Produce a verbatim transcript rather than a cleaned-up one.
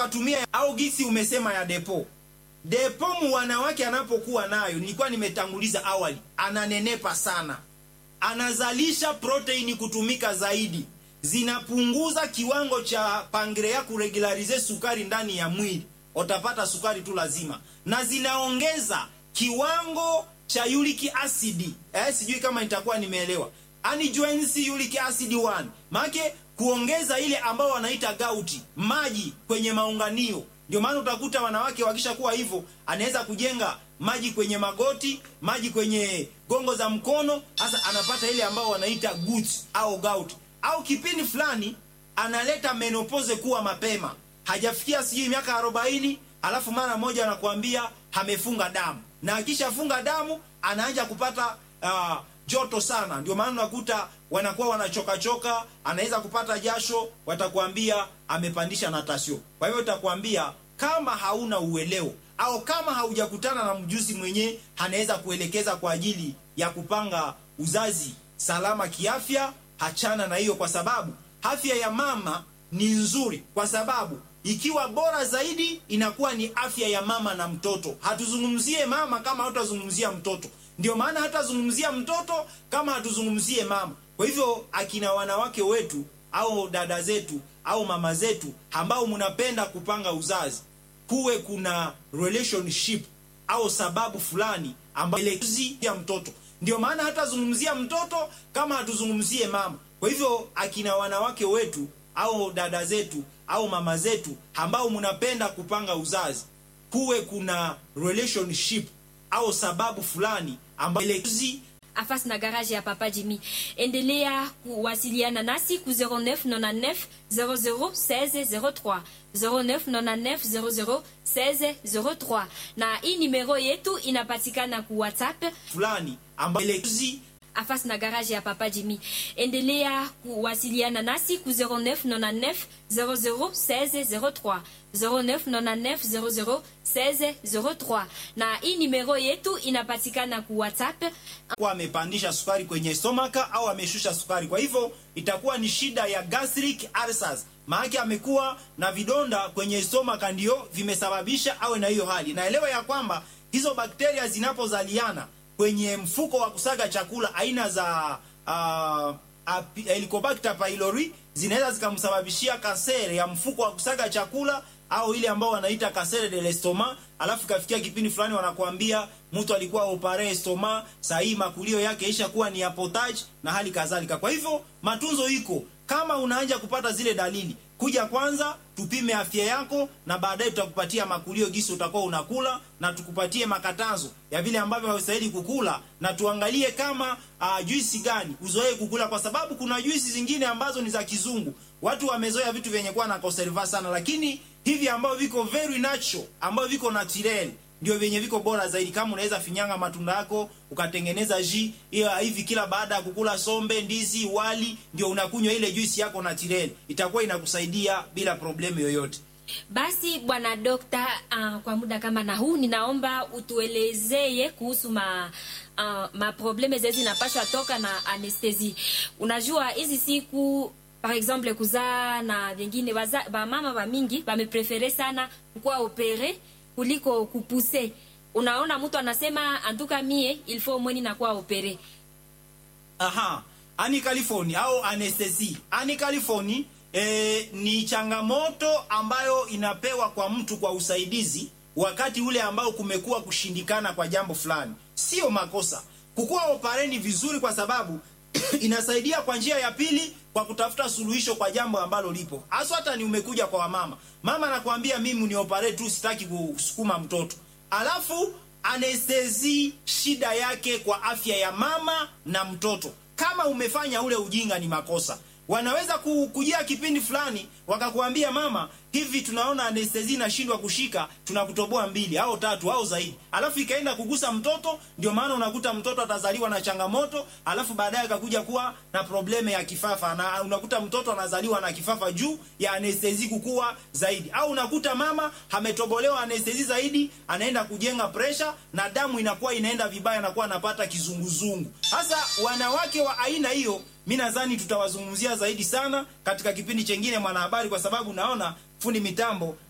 ukatumia au gisi umesema ya depo. Depo mu wanawake anapokuwa nayo, nilikuwa nimetanguliza awali, ananenepa sana. Anazalisha proteini kutumika zaidi. Zinapunguza kiwango cha pankrea kuregularize sukari ndani ya mwili. Utapata sukari tu lazima. Na zinaongeza kiwango cha uric acid. Eh, sijui kama itakuwa nimeelewa. Anjoensi uric acid one. Maana kuongeza ile ambao wanaita gauti, maji kwenye maunganio. Ndio maana utakuta wanawake wakisha kuwa hivyo, anaweza kujenga maji kwenye magoti, maji kwenye gongo za mkono, hasa anapata ile ambao wanaita guts au gout. Au kipindi fulani analeta menopause kuwa mapema. Hajafikia sijui miaka arobaini, alafu mara moja anakuambia amefunga damu. Na akishafunga damu anaanza kupata uh, joto sana. Ndio maana unakuta wanakuwa wanachoka choka, anaweza kupata jasho, watakwambia amepandisha natasio. Kwa hivyo utakwambia kama hauna uelewa au kama haujakutana na mjuzi mwenye anaweza kuelekeza kwa ajili ya kupanga uzazi salama kiafya, hachana na hiyo, kwa sababu afya ya mama ni nzuri, kwa sababu ikiwa bora zaidi inakuwa ni afya ya mama na mtoto. Hatuzungumzie mama kama hatuzungumzia mtoto. Ndio maana hatazungumzia mtoto kama hatuzungumzie mama. Kwa hivyo akina wanawake wetu au dada zetu au mama zetu ambao mnapenda kupanga uzazi, kuwe kuna relationship au sababu fulani ambayo ya mtoto. Ndio maana hatazungumzia mtoto kama hatuzungumzie mama. Kwa hivyo akina wanawake wetu au dada zetu au mama zetu ambao mnapenda kupanga uzazi, kuwe kuna relationship au sababu fulani ambayo afasi na garage ya Papa Jimmy. Endelea kuwasiliana nasi ku zero neuf nonante-neuf zero zero seize zero trois zero neuf nonante-neuf zero zero seize zero trois, na hii numero yetu inapatikana ku WhatsApp fulani ambayo afasi na garage ya Papa Jimmy. Endelea kuwasiliana nasi ku zero neuf nonante-neuf zero zero seize zero trois zero neuf nonante-neuf zero zero seize zero trois, na hii numero yetu inapatikana ku WhatsApp. Kwa amepandisha sukari kwenye stomaka au ameshusha sukari, kwa hivyo itakuwa ni shida ya gastric ulcers. Maana amekuwa na vidonda kwenye stomaka ndio vimesababisha awe na hiyo hali. Naelewa ya kwamba hizo bakteria zinapozaliana kwenye mfuko wa kusaga chakula, aina za uh, Helicobacter pylori zinaweza zikamsababishia kasere ya mfuko wa kusaga chakula, au ile ambao wanaita kasere de l'estomac. Alafu kafikia kipindi fulani wanakuambia mtu alikuwa opare estoma, sahi makulio yake isha kuwa ni apotage na hali kadhalika. Kwa hivyo matunzo iko, kama unaanza kupata zile dalili, kuja kwanza tupime afya yako, na baadaye tutakupatia makulio gisi utakuwa unakula, na tukupatie makatazo ya vile ambavyo haustahili kukula, na tuangalie kama uh, juisi gani uzoee kukula, kwa sababu kuna juisi zingine ambazo ni za kizungu. Watu wamezoea vitu vyenye kuwa na conserva sana, lakini hivi ambao viko very natural, ambao viko natural ndio vyenye viko bora zaidi. Kama unaweza finyanga matunda yako ukatengeneza ji hivi, kila baada ya kukula sombe, ndizi, wali, ndio unakunywa ile juisi yako natural, itakuwa inakusaidia bila problemu yoyote. Basi bwana dokta, uh, kwa muda kama na huu ninaomba utuelezee kuhusu ma uh, ma probleme zezi napaswa toka na anestesi. Unajua hizi siku par exemple kuzaa na vingine, ba mama ba mingi bameprefere sana kuwa opere kuliko kupuse. Unaona mtu anasema antuka mie il faut mweni na kuwa opere. Aha, ani California au anestesi. Ani California eh, ni changamoto ambayo inapewa kwa mtu kwa usaidizi wakati ule ambao kumekuwa kushindikana kwa jambo fulani. Sio makosa. Kukua opereni vizuri, kwa sababu inasaidia kwa njia ya pili kwa kutafuta suluhisho kwa jambo ambalo lipo. Hasa hata ni umekuja kwa mama. Mama anakuambia mimi ni opere tu, sitaki kusukuma mtoto. Alafu anestesi shida yake kwa afya ya mama na mtoto. Kama umefanya ule ujinga ni makosa. Wanaweza kujia kipindi fulani wakakuambia mama, hivi tunaona anestesi inashindwa kushika, tunakutoboa mbili au tatu au zaidi. Alafu ikaenda kugusa mtoto, ndio maana unakuta mtoto atazaliwa na changamoto, alafu baadaye akakuja kuwa na probleme ya kifafa, na unakuta mtoto anazaliwa na kifafa juu ya anestesi kukua zaidi. Au unakuta mama ametobolewa anestesi zaidi, anaenda kujenga pressure na damu inakuwa inaenda vibaya, na kuwa anapata kizunguzungu. Sasa wanawake wa aina hiyo mimi nadhani tutawazungumzia zaidi sana katika kipindi chengine Mwanahabari, kwa sababu naona fundi mitambo